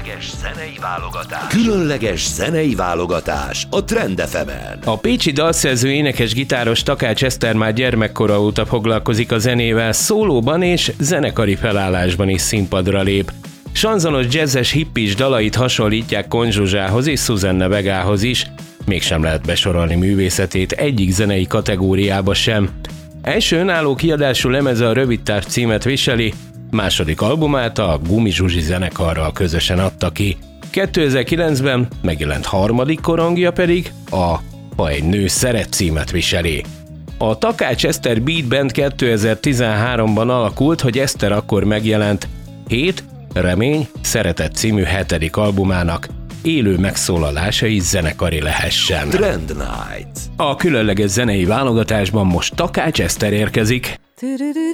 Különleges zenei válogatás a Trend FM-en. A pécsi dalszerző, énekes, gitáros Takács Eszter már gyermekkora óta foglalkozik a zenével, szólóban és zenekari felállásban is színpadra lép. Sanzonos, jazzes, hippis dalait hasonlítják Kon Zsuzsához és Susanne Vegához is, mégsem lehet besorolni művészetét egyik zenei kategóriába sem. Első önálló kiadású lemeze a Rövidtáv címet viseli, második albumát a Gumi Zsuzsi zenekarral közösen adta ki. 2009-ben megjelent harmadik korongja pedig a Ha egy nő szeret címet viseli. A Takács Eszter Beat Band 2013-ban alakult, hogy Eszter akkor megjelent Hét, Remény, Szeretet című 7. albumának élő megszólalásai zenekari lehessen. Trend Night. A különleges zenei válogatásban most Takács Eszter érkezik.